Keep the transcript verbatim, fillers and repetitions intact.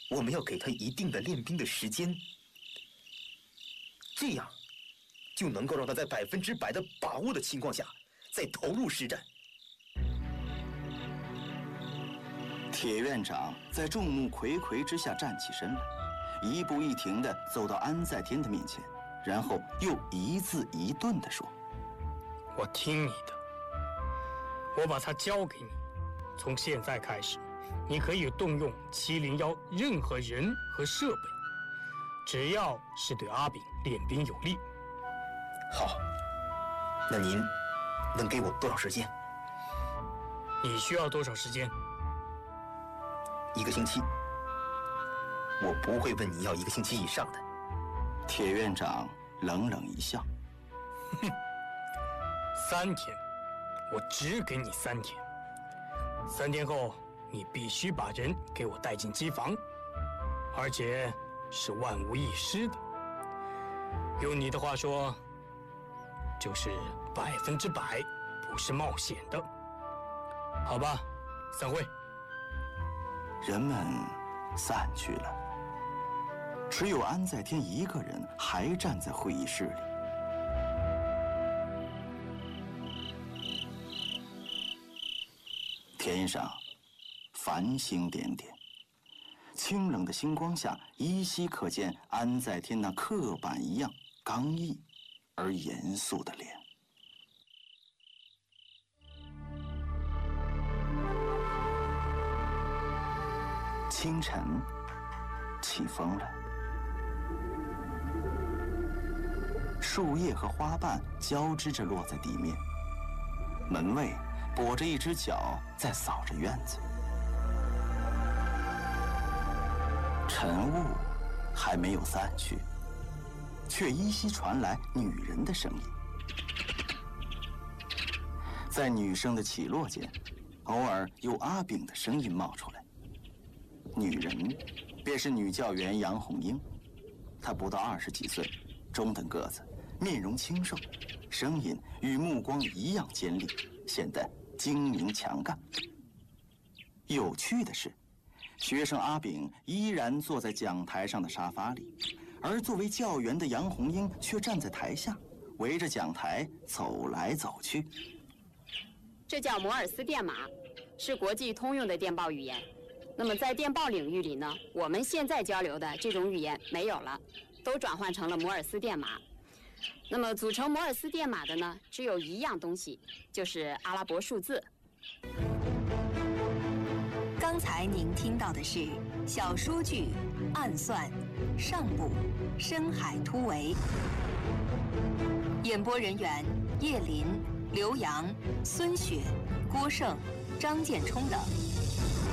我们要给他一定的练兵的时间，这样就能够让他在百分之百的把握的情况下再投入实战。 铁院长在众目睽睽之下站起身来，一步一停地走到安在天的面前，然后又一字一顿地说：“ 我听你的，我把它交给你。从现在开始，你可以动用七零幺任何人和设备，只要是对阿炳练兵有利。” 好，那您能给我多少时间？ 你需要多少时间？ 一个星期。我不会问你要一个星期以上的。 铁院长冷冷一笑：“ 哼，三天，我只给你三天。三天后，你必须把人给我带进机房，而且是万无一失的。用你的话说，就是百分之百不是冒险的。好吧，散会。” 人们散去了，只有安在天一个人还站在会议室里。天上繁星点点，清冷的星光下依稀可见安在天那刻板一样刚毅而严肃的脸。清晨，起风了，树叶和花瓣交织着落在地面。门卫跛着一只脚在扫着院子。晨雾还没有散去，却依稀传来女人的声音。在女声的起落间，偶尔有阿炳的声音冒出来。女人便是女教员杨红英，她不到二十几岁，中等个子，面容清瘦，声音与目光一样尖利，显得精明强干。有趣的是，学生阿炳依然坐在讲台上的沙发里，而作为教员的杨红英却站在台下，围着讲台走来走去。 这叫摩尔斯电码，是国际通用的电报语言。那么在电报领域里呢，我们现在交流的这种语言没有了，都转换成了摩尔斯电码。那么组成摩尔斯电码的呢，只有一样东西，就是阿拉伯数字。 刚才您听到的是小说剧《暗算》上部《深海突围》，演播人员叶林、刘洋、孙雪、郭胜、张建冲等。